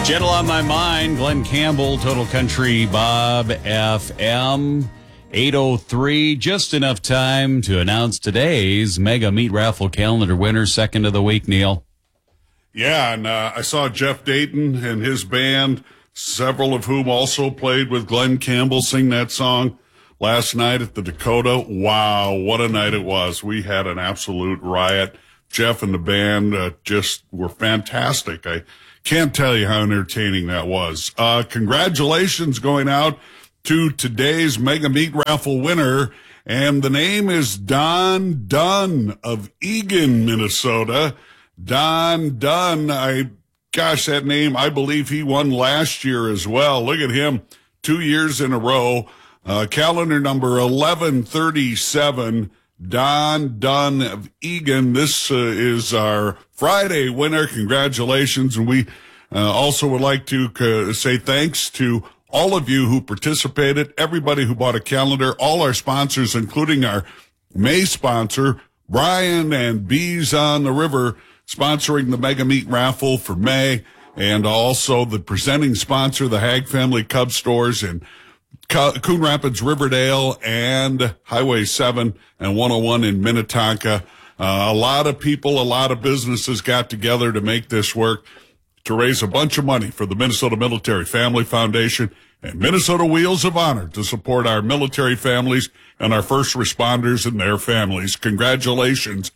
Gentle on My Mind, Glenn Campbell, Total Country, Bob FM, 8:03. Just enough time to announce today's Mega Meat Raffle calendar winner, second of the week, Neil. Yeah, and I saw Jeff Dayton and his band, several of whom also played with Glenn Campbell, sing that song last night at the Dakota. Wow, what a night it was. We had an absolute riot. Jeff and the band just were fantastic. I can't tell you how entertaining that was. Congratulations going out to today's Mega Meat Raffle winner, and the name is Don Dunn of Eagan, Minnesota. Don Dunn, that name, I believe he won last year as well. Look at him, 2 years in a row. Calendar number 1137, Don Dunn of Eagan. This is our Friday winner. Congratulations. And we also would like to say thanks to all of you who participated, everybody who bought a calendar, all our sponsors, including our May sponsor, Brian and Bees on the River, sponsoring the Mega Meat Raffle for May, and also the presenting sponsor, the Hag Family Cub Stores in Coon Rapids, Riverdale, and Highway 7 and 101 in Minnetonka. A lot of people, a lot of businesses got together to make this work, to raise a bunch of money for the Minnesota Military Family Foundation and Minnesota Wheels of Honor to support our military families and our first responders and their families. Congratulations,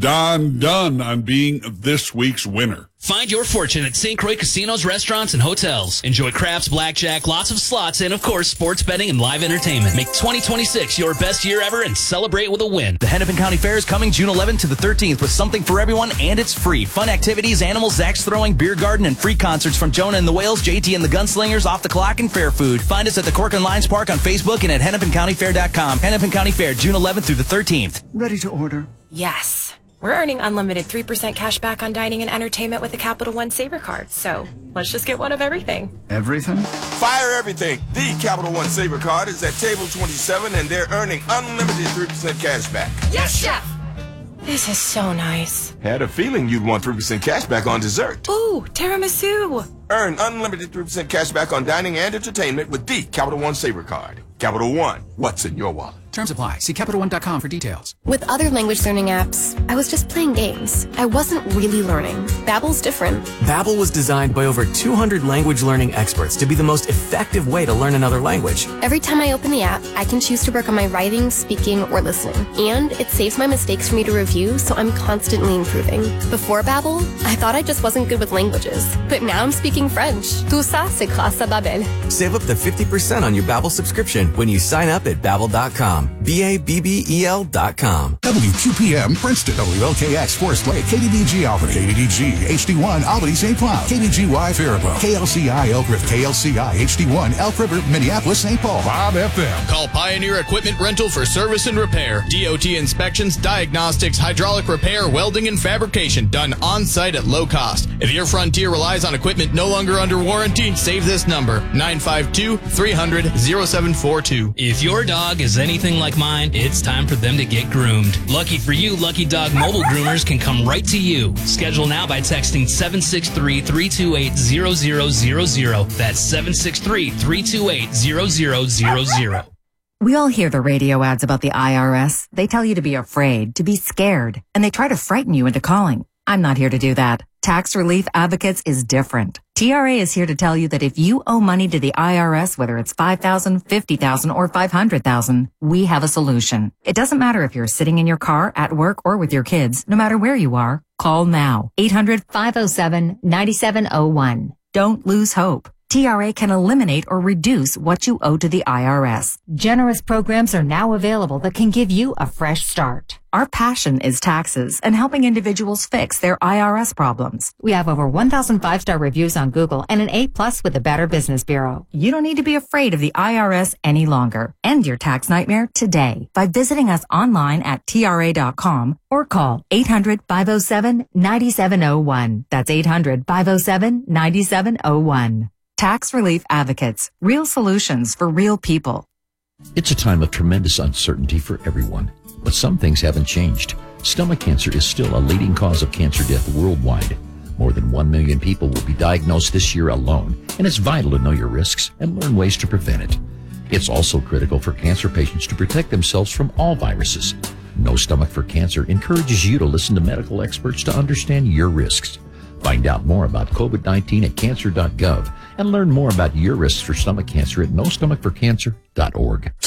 Don Dunn, on being this week's winner. Find your fortune at St. Croix casinos, restaurants, and hotels. Enjoy craps, blackjack, lots of slots, and, of course, sports betting and live entertainment. Make 2026 your best year ever and celebrate with a win. The Hennepin County Fair is coming June 11th to the 13th with something for everyone, and it's free. Fun activities, animals, axe throwing, beer garden, and free concerts from Jonah and the Whales, JT and the Gunslingers, Off the Clock, and Fair Food. Find us at the Cork and Lions Park on Facebook and at HennepinCountyFair.com. Hennepin County Fair, June 11th through the 13th. Ready to order? Yes. We're earning unlimited 3% cash back on dining and entertainment with the Capital One Saver card. So let's just get one of everything. Everything? Fire everything. The Capital One Saver card is at table 27, and they're earning unlimited 3% cash back. Yes, Chef! This is so nice. Had a feeling you'd want 3% cash back on dessert. Ooh, tiramisu. Earn unlimited 3% cash back on dining and entertainment with the Capital One Saver card. Capital One, what's in your wallet? Terms apply. See CapitalOne.com for details. With other language learning apps, I was just playing games. I wasn't really learning. Babbel's different. Babbel was designed by over 200 language learning experts to be the most effective way to learn another language. Every time I open the app, I can choose to work on my writing, speaking, or listening. And it saves my mistakes for me to review, so I'm constantly improving. Before Babbel, I thought I just wasn't good with languages. But now I'm speaking French. Tout ça, c'est grâce à Babbel. Save up to 50% on your Babbel subscription when you sign up at Babbel.com. BABBEL.com. WQPM Princeton, WLKX Forest Lake, KDDG Albany, KDDG HD1 Albany St. Cloud, KDGY Faribault, KLCI Elk River, KLCI HD1 Elk River, Minneapolis St. Paul, Bob FM. Call Pioneer Equipment Rental for service and repair, DOT inspections, diagnostics, hydraulic repair, welding, and fabrication done on site at low cost. If your Frontier relies on equipment no longer under warranty, save this number, 952-300-0742. If your dog is anything like mine, it's time for them to get groomed. Lucky for you, Lucky Dog Mobile Groomers can come right to you. Schedule now by texting 763-328-0000. That's 763-328-0000. We all hear the radio ads about the IRS. They tell you to be afraid, to be scared, and they try to frighten you into calling. I'm not here to do that. Tax Relief Advocates is different. TRA is here to tell you that if you owe money to the IRS, whether it's $5,000, $50,000, or $500,000, we have a solution. It doesn't matter if you're sitting in your car, at work, or with your kids. No matter where you are, call now. 800-507-9701. Don't lose hope. TRA can eliminate or reduce what you owe to the IRS. Generous programs are now available that can give you a fresh start. Our passion is taxes and helping individuals fix their IRS problems. We have over 1,000 5-star reviews on Google and an A+ with the Better Business Bureau. You don't need to be afraid of the IRS any longer. End your tax nightmare today by visiting us online at TRA.com or call 800-507-9701. That's 800-507-9701. Tax Relief Advocates. Real solutions for real people. It's a time of tremendous uncertainty for everyone, but some things haven't changed. Stomach cancer is still a leading cause of cancer death worldwide. More than 1 million people will be diagnosed this year alone, and it's vital to know your risks and learn ways to prevent it. It's also critical for cancer patients to protect themselves from all viruses. No Stomach for Cancer encourages you to listen to medical experts to understand your risks. Find out more about COVID-19 at cancer.gov and learn more about your risks for stomach cancer at nostomachforcancer.org.